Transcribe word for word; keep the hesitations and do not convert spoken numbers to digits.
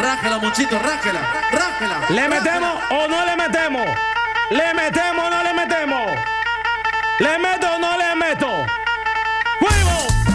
Rájela, Monchito, rájela, rájela. ¿Le metemos o no le metemos? ¿Le metemos o no le metemos? ¿Le meto o no le meto? ¡Fuego!